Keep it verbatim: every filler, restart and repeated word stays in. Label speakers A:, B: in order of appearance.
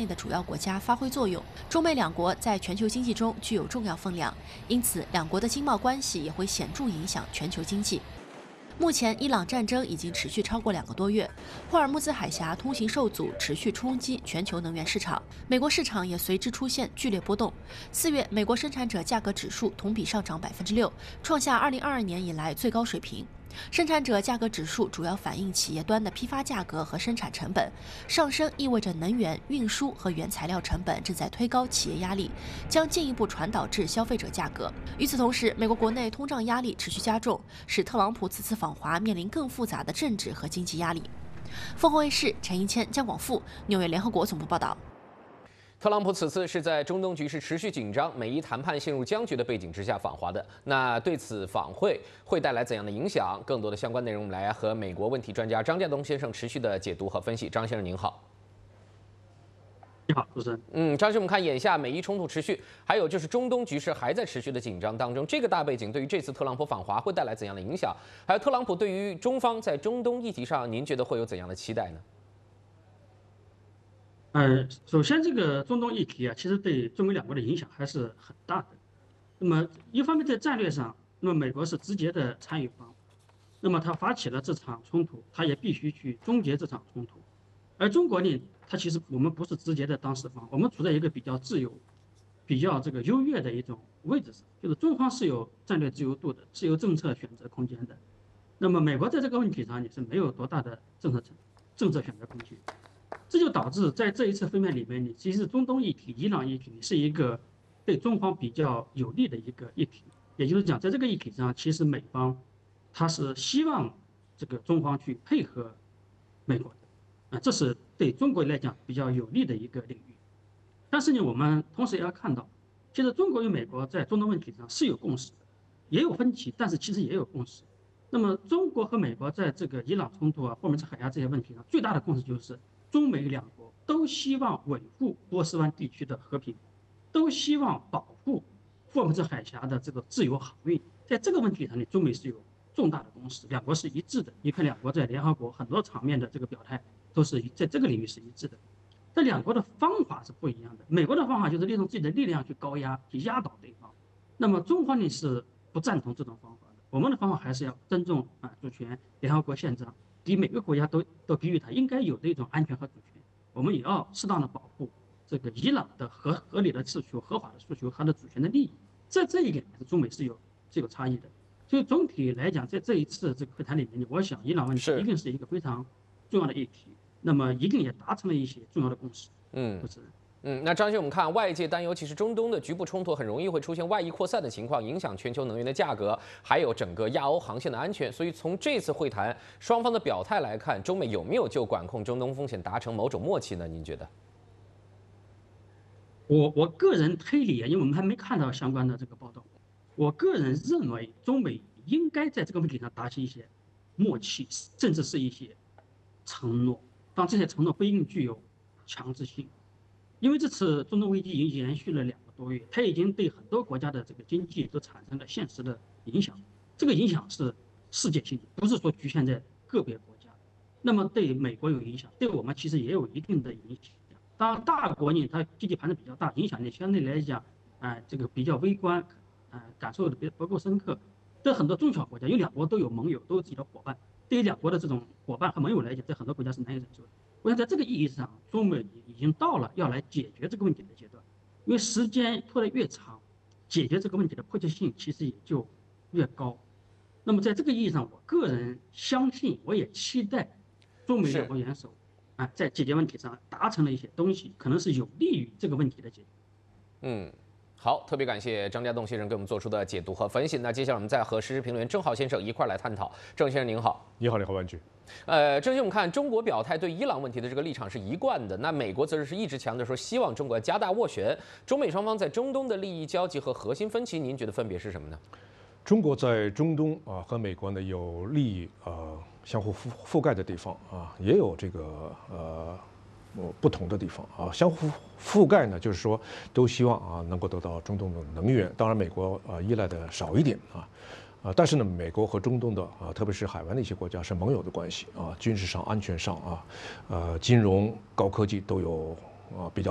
A: 内的主要国家发挥作用。中美两国在全球经济中具有重要分量，因此两国的经贸关系也会显著影响全球经济。 目前，伊朗战争已经持续超过两个多月，霍尔木兹海峡通行受阻，持续冲击全球能源市场。美国市场也随之出现剧烈波动。四月，美国生产者价格指数同比上涨百分之六，创下二零二二年以来最高水平。 生产者价格指数主要反映企业端的批发价格和生产成本上升，意味着能源、运输和原材料成本正在推高企业压力，将进一步传导至消费者价格。与此同时，美国国内通胀压力持续加重，使特朗普此次访华面临更复杂的政治和经济压力。凤凰卫视陈一谦、姜广富，纽约联合国总部报道。
B: 特朗普此次是在中东局势持续紧张、美伊谈判陷入僵局的背景之下访华的。那对此访会会带来怎样的影响？更多的相关内容，我们来和美国问题专家张家东先生持续的解读和分析。张先生您好。
C: 你好，主持人。
B: 嗯，张先生，我们看眼下美伊冲突持续，还有就是中东局势还在持续的紧张当中。这个大背景对于这次特朗普访华会带来怎样的影响？还有特朗普对于中方在中东议题上，您觉得会有怎样的期待呢？
C: 呃，首先，这个中东议题啊，其实对中美两国的影响还是很大的。那么，一方面在战略上，那么美国是直接的参与方，那么它发起了这场冲突，它也必须去终结这场冲突。而中国呢，它其实我们不是直接的当事方，我们处在一个比较自由、比较这个优越的一种位置上，就是中方是有战略自由度的，是有政策选择空间的。那么，美国在这个问题上也是没有多大的政策政策选择空间。 这就导致在这一次会面里面，你其实中东议题、伊朗议题是一个对中方比较有利的一个议题。也就是讲，在这个议题上，其实美方他是希望这个中方去配合美国的，啊，这是对中国来讲比较有利的一个领域。但是呢，我们同时也要看到，其实中国与美国在中东问题上是有共识的，也有分歧，但是其实也有共识。那么，中国和美国在这个伊朗冲突啊、霍尔木兹海峡这些问题上，最大的共识就是。 中美两国都希望维护波斯湾地区的和平，都希望保护霍尔木兹海峡的这个自由航运。在这个问题上呢，中美是有重大的共识，两国是一致的。你看，两国在联合国很多场面的这个表态都是在这个领域是一致的。但两国的方法是不一样的。美国的方法就是利用自己的力量去高压，去压倒对方。那么中方呢是不赞同这种方法的。我们的方法还是要尊重啊主权、联合国宪章。 给每个国家都都给予它应该有的一种安全和主权，我们也要适当的保护这个伊朗的合合理的诉求、合法的诉求，它的主权的利益。在这一点，中美是有是有差异的。所以总体来讲，在这一次这个会谈里面，我想伊朗问题一定是一个非常重要的议题，那么一定也达成了一些重要的共识。嗯，主持人。
B: 嗯，那张先生，我们看外界担忧，其实中东的局部冲突很容易会出现外溢扩散的情况，影响全球能源的价格，还有整个亚欧航线的安全。所以从这次会谈双方的表态来看，中美有没有就管控中东风险达成某种默契呢？您觉得？
C: 我我个人推理啊，因为我们还没看到相关的这个报道，我个人认为中美应该在这个问题上达成一些默契，甚至是一些承诺。当这些承诺不一定具有强制性。 因为这次中东危机已经延续了两个多月，它已经对很多国家的这个经济都产生了现实的影响。这个影响是世界性的，不是说局限在个别国家。那么对美国有影响，对我们其实也有一定的影响。当然，大国呢，它经济盘子比较大，影响力相对来讲，啊、呃，这个比较微观，啊、呃，感受的别不够深刻。对很多中小国家，有两国都有盟友，都有自己的伙伴。对于两国的这种伙伴和盟友来讲，在很多国家是难以忍受的。 我想在这个意义上，中美已经到了要来解决这个问题的阶段，因为时间拖得越长，解决这个问题的迫切性其实也就越高。那么在这个意义上，我个人相信，我也期待中美两国元首啊，在解决问题上达成了一些东西，可能是有利于这个问题的解决。
B: 嗯。 好，特别感谢张家栋先生给我们做出的解读和分析。那接下来我们再和时事评论员郑浩先生一块来探讨。郑先生您好，
D: 你好，你好，万局。
B: 呃，郑先生，我们看中国表态对伊朗问题的这个立场是一贯的，那美国则是一直强调说希望中国加大斡旋。中美双方在中东的利益交集和核心分歧，您觉得分别是什么呢？
D: 中国在中东啊和美国呢有利益呃相互覆覆盖的地方啊，也有这个呃。 不同的地方啊，相互覆盖呢，就是说都希望啊能够得到中东的能源。当然，美国啊依赖的少一点啊，啊，但是呢，美国和中东的啊，特别是海湾的一些国家是盟友的关系啊，军事上、安全上啊，呃，金融、高科技都有啊比较。